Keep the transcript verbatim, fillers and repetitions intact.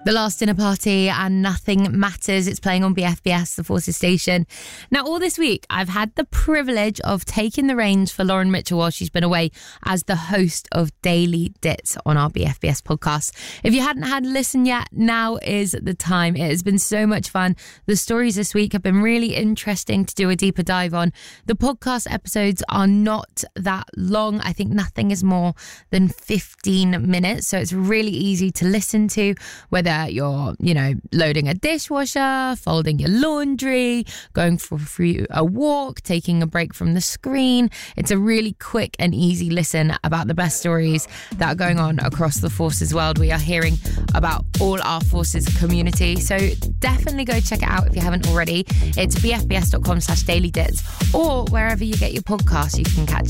The Last Dinner Party and Nothing Matters. It's playing on B F B S, the Forces station. Now, all this week, I've had the privilege of taking the reins for Lauren Mitchell while she's been away as the host of Daily Dits on our B F B S podcast. If you hadn't had a listen yet, now is the time. It has been so much fun. The stories this week have been really interesting to do a deeper dive on. The podcast episodes are not that long. I think nothing is more than fifteen minutes, so it's really easy to listen to, whether you're, you know, loading a dishwasher, folding your laundry, going for a walk, taking a break from the screen. It's a really quick and easy listen about the best stories that are going on across the Forces world. We are hearing about all our Forces community, so definitely go check it out if you haven't already. It's bfbs.com slash daily dits, or wherever you get your podcasts, you can catch